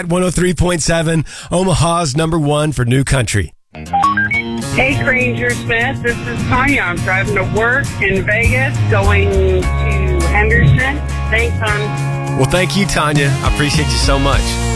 At 103.7, Omaha's number one for new country. Hey, Granger Smith. This is Tanya. I'm driving to work in Vegas, going to Henderson. Thanks, hon. Well, thank you, Tanya. I appreciate you so much.